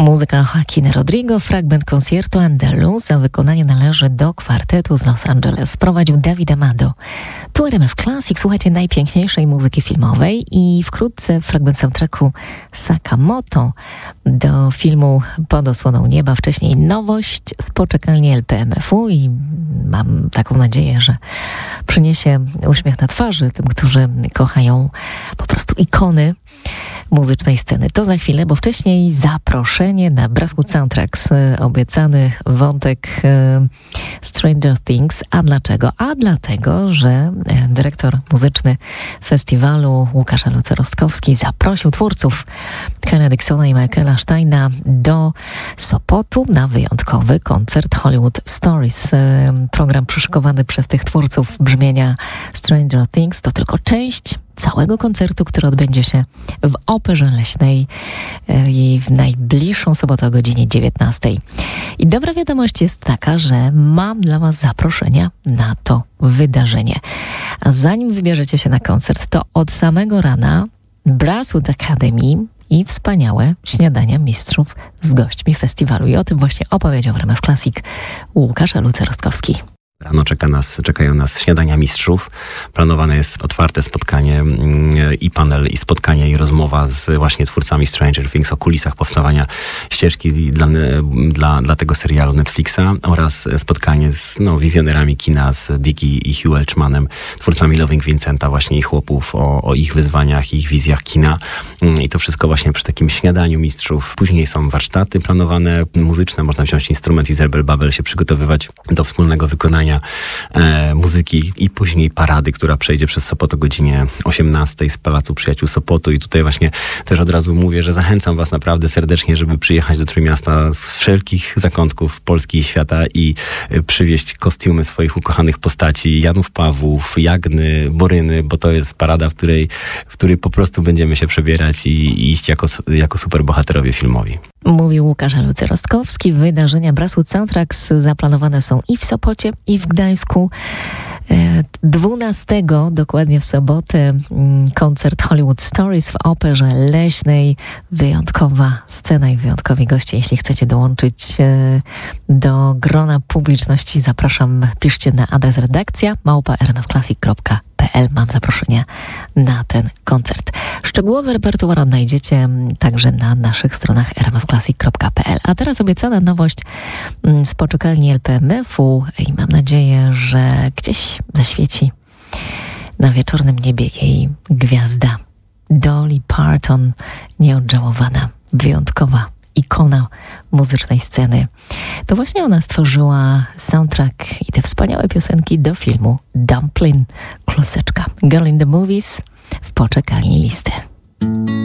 Muzyka Joaquina Rodrigo, fragment koncertu Andaluz, a wykonanie należy do kwartetu z Los Angeles. Prowadził David Amado. Tu RMF Classic, słuchajcie najpiękniejszej muzyki filmowej i wkrótce fragment soundtracku Sakamoto do filmu Pod osłoną nieba. Wcześniej nowość z poczekalni LPMF-u i mam taką nadzieję, że przyniesie uśmiech na twarzy tym, którzy kochają po prostu ikony muzycznej sceny. To za chwilę, bo wcześniej zaproszenie na Brasswood Soundtracks, obiecany wątek Stranger Things. A dlaczego? A dlatego, że dyrektor muzyczny festiwalu Łukasz Aluce-Rostkowski zaprosił twórców Kena Dixona i Michaela Steina do Sopotu na wyjątkowy koncert Hollywood Stories. Program przyszykowany przez tych twórców brzmienia Stranger Things to tylko część całego koncertu, który odbędzie się w Operze Leśnej i w najbliższą sobotę o godzinie 19. I dobra wiadomość jest taka, że mam dla Was zaproszenia na to wydarzenie. A zanim wybierzecie się na koncert, to od samego rana Brasswood Academy i wspaniałe śniadania mistrzów z gośćmi festiwalu. I o tym właśnie opowiedział w RMF Classic Łukasz Aluce-Rostkowski. Rano czekają nas śniadania mistrzów. Planowane jest otwarte spotkanie i panel, i spotkanie, i rozmowa z właśnie twórcami Stranger Things o kulisach powstawania ścieżki dla tego serialu Netflixa oraz spotkanie z wizjonerami kina, z Dicky i Hugh Elchmanem, twórcami Loving Vincenta, właśnie ich chłopów, o ich wyzwaniach, ich wizjach kina. I to wszystko właśnie przy takim śniadaniu mistrzów. Później są warsztaty planowane, muzyczne, można wziąć instrument i Zerbel Babel, się przygotowywać do wspólnego wykonania muzyki i później parady, która przejdzie przez Sopot o godzinie 18 z Pałacu Przyjaciół Sopotu. I tutaj właśnie też od razu mówię, że zachęcam Was naprawdę serdecznie, żeby przyjechać do Trójmiasta z wszelkich zakątków Polski i świata i przywieźć kostiumy swoich ukochanych postaci, Janów Pawłów, Jagny, Boryny, bo to jest parada, w której po prostu będziemy się przebierać i iść jako superbohaterowie filmowi. Mówił Łukasz Aluce-Rostkowski. Wydarzenia Brasswood Soundtracks zaplanowane są i w Sopocie, i w Gdańsku. 12 dokładnie w sobotę koncert Hollywood Stories w Operze Leśnej. Wyjątkowa scena i wyjątkowi goście. Jeśli chcecie dołączyć do grona publiczności, zapraszam, piszcie na adres redakcja @rmfclassic.pl. Mam zaproszenie na ten koncert. Szczegółowy repertuar odnajdziecie także na naszych stronach rmfclassic.pl. A teraz obiecana nowość z poczekalni LPMF-u i mam nadzieję, że gdzieś zaświeci na wieczornym niebie jej gwiazda. Dolly Parton, nieodżałowana, wyjątkowa ikona muzycznej sceny. To właśnie ona stworzyła soundtrack i te wspaniałe piosenki do filmu Dumpling, Kluseczka. Girl in the Movies w poczekalni listy.